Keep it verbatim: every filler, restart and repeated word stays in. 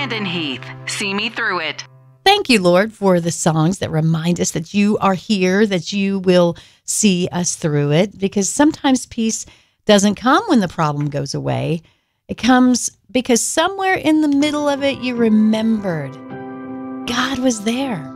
Brandon Heath, See Me Through It. Thank you, Lord, for the songs that remind us that you are here, that you will see us through it, because sometimes peace doesn't come when the problem goes away. It comes because somewhere in the middle of it, you remembered God was there.